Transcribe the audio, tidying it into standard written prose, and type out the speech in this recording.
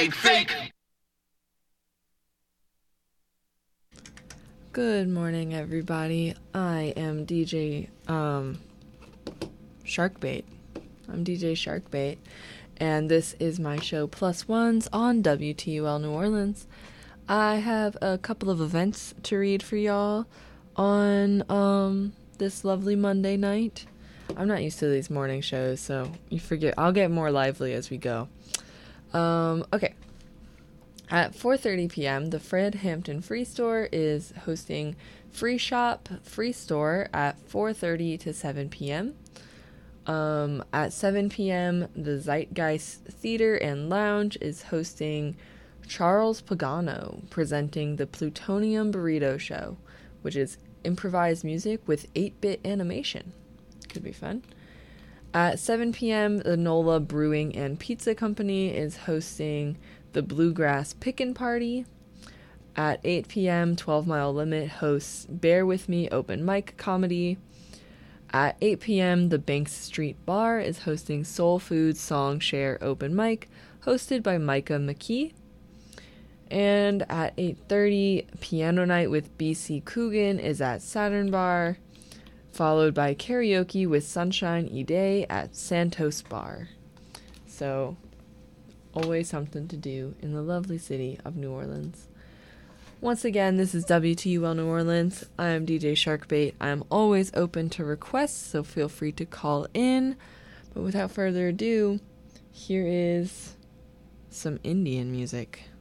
fake. Good morning, everybody. I am DJ Sharkbait. I'm DJ Sharkbait, and this is my show Plus Ones on WTUL New Orleans. I have a couple of events to read for y'all on this lovely Monday night. I'm not used to these morning shows, so you forget. I'll get more lively as we go. Okay. At 4:30 p.m., the Fred Hampton Free Store is hosting Free Shop Free Store at 4:30 to 7 p.m. At 7 p.m., the Zeitgeist Theater and Lounge is hosting Charles Pagano presenting the Plutonium Burrito Show, which is improvised music with 8-bit animation. Could be fun. At 7 p.m., the NOLA Brewing and Pizza Company is hosting the Bluegrass Pickin' Party. At 8 p.m., 12 Mile Limit hosts Bear With Me Open Mic Comedy. At 8 p.m., the Banks Street Bar is hosting Soul Food Song Share Open Mic, hosted by Micah McKee. And at 8:30, Piano Night with BC Coogan is at Saturn Bar, followed by karaoke with Sunshine Ide at Santos Bar. So, always something to do in the lovely city of New Orleans. Once again, this is WTUL New Orleans. I am DJ Sharkbait. I am always open to requests, so feel free to call in. But without further ado, here is some Indian music.